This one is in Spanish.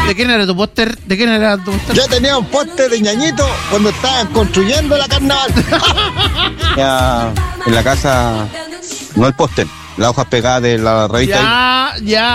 ¿De quién era tu póster? ¿De quién era tu póster? Yo tenía un póster de Ñañito cuando estaban construyendo la carnaval. Ya, en la casa, no el póster, las hojas pegadas de la revista. Ya,